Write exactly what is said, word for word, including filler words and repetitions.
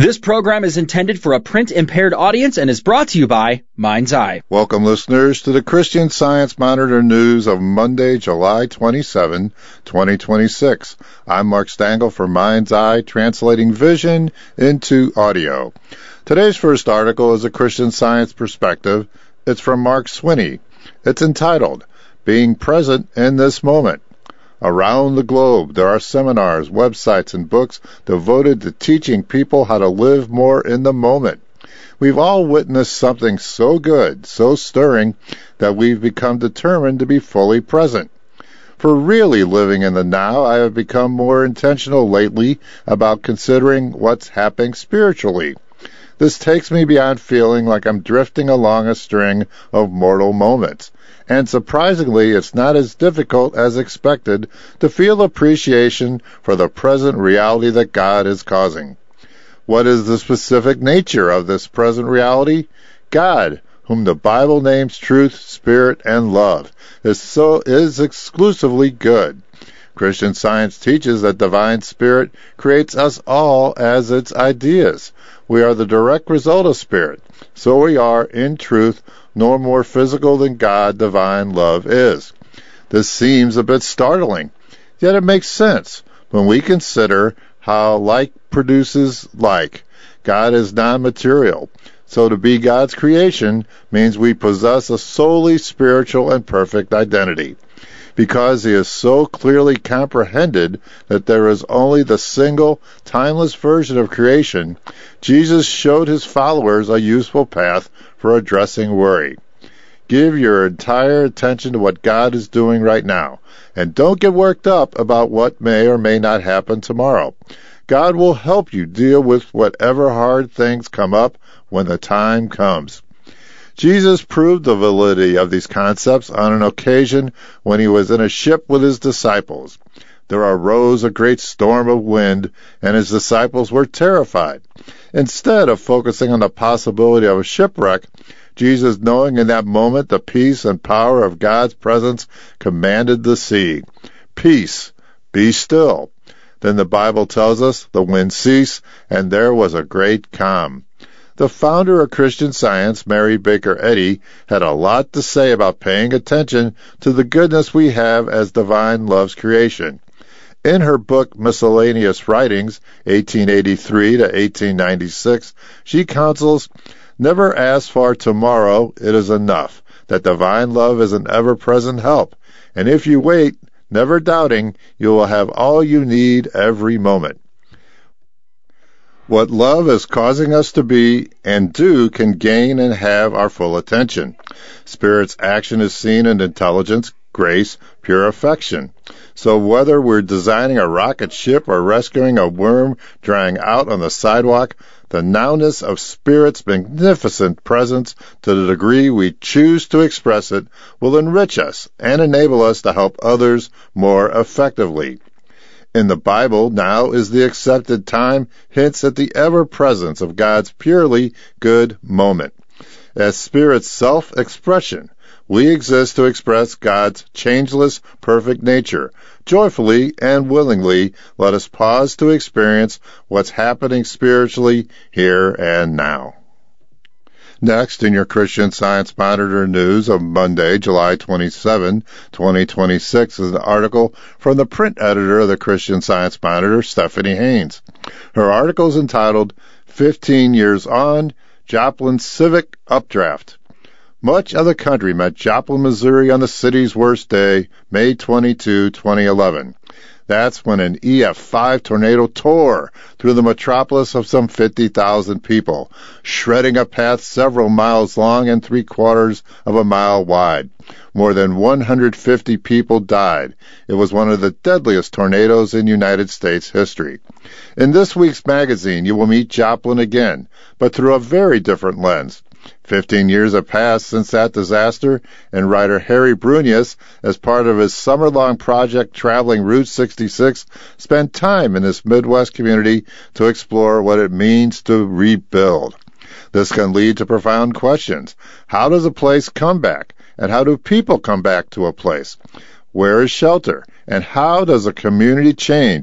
This program is intended for a print-impaired audience and is brought to you by Mind's Eye. Welcome, listeners, to the Christian Science Monitor news of Monday, July twenty-seventh, twenty twenty-six. I'm Mark Stangl for Mind's Eye, translating vision into audio. Today's first article is a Christian Science perspective. It's from Mark Swinney. It's entitled, Being Present in This Moment. Around the globe, there are seminars, websites, and books devoted to teaching people how to live more in the moment. We've all witnessed something so good, so stirring, that we've become determined to be fully present. For really living in the now, I have become more intentional lately about considering what's happening spiritually. This takes me beyond feeling like I'm drifting along a string of mortal moments. And surprisingly, it's not as difficult as expected to feel appreciation for the present reality that God is causing. What is the specific nature of this present reality? God, whom the Bible names truth, spirit, and love, is so is exclusively good. Christian Science teaches that divine spirit creates us all as its ideas. We are the direct result of spirit. So we are, in truth, no more physical than God, divine love, is. This seems a bit startling, yet it makes sense when we consider how like produces like. God is non-material, so to be God's creation means we possess a solely spiritual and perfect identity. Because he is so clearly comprehended that there is only the single, timeless version of creation, Jesus showed his followers a useful path for addressing worry. Give your entire attention to what God is doing right now, and don't get worked up about what may or may not happen tomorrow. God will help you deal with whatever hard things come up when the time comes. Jesus proved the validity of these concepts on an occasion when he was in a ship with his disciples. There arose a great storm of wind, and his disciples were terrified. Instead of focusing on the possibility of a shipwreck, Jesus, knowing in that moment the peace and power of God's presence, commanded the sea, "Peace, be still." Then the Bible tells us the wind ceased, and there was a great calm. The founder of Christian Science, Mary Baker Eddy, had a lot to say about paying attention to the goodness we have as divine love's creation. In her book Miscellaneous Writings, eighteen eighty-three to eighteen ninety-six, she counsels, "Never ask for tomorrow, it is enough, that divine love is an ever-present help, and if you wait, never doubting, you will have all you need every moment." What love is causing us to be and do can gain and have our full attention. Spirit's action is seen in intelligence, grace, pure affection. So whether we're designing a rocket ship or rescuing a worm drying out on the sidewalk, the nowness of Spirit's magnificent presence, to the degree we choose to express it, will enrich us and enable us to help others more effectively. In the Bible, now is the accepted time, hints at the ever-presence of God's purely good moment. As Spirit's self-expression, we exist to express God's changeless, perfect nature. Joyfully and willingly, let us pause to experience what's happening spiritually here and now. Next, in your Christian Science Monitor news of Monday, July twenty-seventh, twenty twenty-six, is an article from the print editor of the Christian Science Monitor, Stephanie Haynes. Her article is entitled, fifteen Years On, Joplin's Civic Updraft. Much of the country met Joplin, Missouri on the city's worst day, May twenty-second, twenty eleven. That's when an E F five tornado tore through the metropolis of some fifty thousand people, shredding a path several miles long and three quarters of a mile wide. More than one hundred fifty people died. It was one of the deadliest tornadoes in United States history. In this week's magazine, you will meet Joplin again, but through a very different lens. Fifteen years have passed since that disaster, and writer Harry Brunius, as part of his summer-long project traveling Route sixty-six, spent time in this Midwest community to explore what it means to rebuild. This can lead to profound questions. How does a place come back? And how do people come back to a place? Where is shelter? And how does a community change